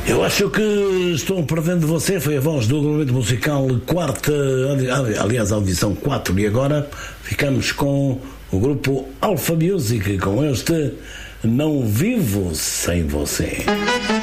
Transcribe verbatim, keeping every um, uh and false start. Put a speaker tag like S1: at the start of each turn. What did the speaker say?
S1: Eu acho que estou perdendo você. Foi a voz do agrupamento musical quarta, aliás, a audição quatro. E agora ficamos com o grupo Alpha Music, com este Não Vivo Sem Você.